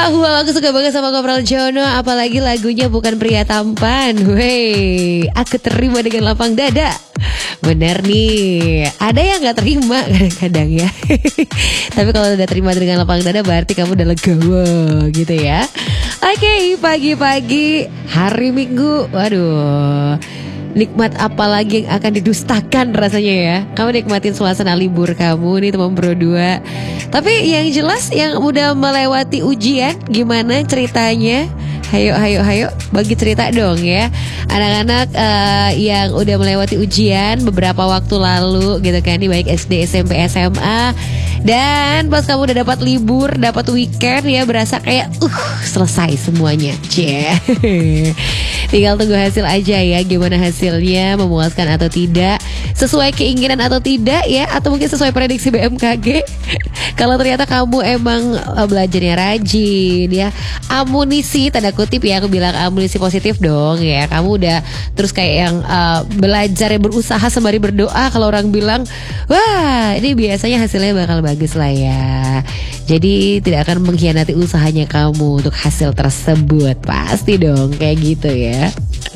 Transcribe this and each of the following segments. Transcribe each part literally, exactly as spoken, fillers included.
Wow, wow, aku suka banget sama Kopral Jono. Apalagi lagunya bukan pria tampan. Wey, aku terima dengan lapang dada. Bener nih, ada yang gak terima kadang-kadang ya. Tapi kalau udah terima dengan lapang dada berarti kamu udah legowo gitu ya. Oke, pagi-pagi hari Minggu. Waduh, nikmat apa lagi yang akan didustakan rasanya ya. Kamu nikmatin suasana libur kamu nih teman Bro dua. Tapi yang jelas yang udah melewati ujian, gimana ceritanya? Hayo, hayo, hayo, bagi cerita dong ya. Anak-anak uh, yang udah melewati ujian beberapa waktu lalu gitu kan, di baik S D, S M P, S M A. Dan pas kamu udah dapat libur, dapat weekend ya, berasa kayak uh selesai semuanya. Cie. Tinggal tunggu hasil aja ya, gimana hasilnya, memuaskan atau tidak, sesuai keinginan atau tidak ya, atau mungkin sesuai prediksi B M K G. Kalau ternyata kamu emang uh, belajarnya rajin ya, amunisi tanda kutip ya, aku bilang amunisi positif dong ya. Kamu udah terus kayak yang uh, belajar yang berusaha sembari berdoa. Kalau orang bilang, wah ini biasanya hasilnya bakal bagus lah ya. Jadi tidak akan mengkhianati usahanya kamu untuk hasil tersebut. Pasti dong kayak gitu ya.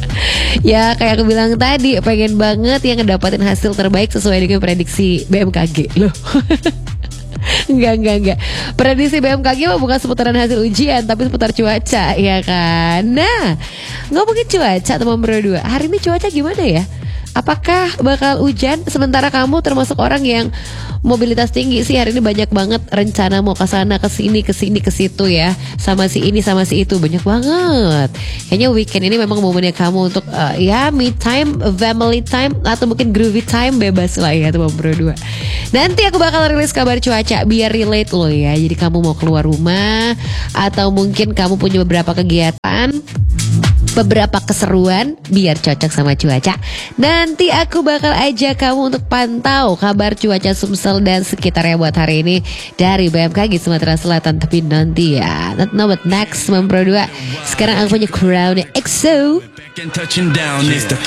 Ya kayak aku bilang tadi, pengen banget yang ngedapatin hasil terbaik sesuai dengan prediksi B M K G loh. Enggak, enggak, enggak. Prediksi B M K G mah bukan seputaran hasil ujian, tapi seputar cuaca, ya kan? Nah, ngomongin cuaca teman Bro dua, hari ini cuaca gimana ya? Apakah bakal hujan? Sementara kamu termasuk orang yang mobilitas tinggi sih, hari ini banyak banget rencana mau ke sana, ke sini, ke sini, ke situ ya. Sama si ini, sama si itu, banyak banget. Kayaknya weekend ini memang momennya kamu untuk uh, ya me time, family time, atau mungkin groovy time, bebas lah ya teman Bro dua. Nanti aku bakal rilis kabar cuaca biar relate loh ya. Jadi kamu mau keluar rumah atau mungkin kamu punya beberapa kegiatan, beberapa keseruan biar cocok sama cuaca. Nanti aku bakal ajak kamu untuk pantau kabar cuaca Sumsel dan sekitarnya buat hari ini dari B M K G Sumatera Selatan. Tapi nanti ya, not know what next Bro dua. Sekarang aku punya crown E X O.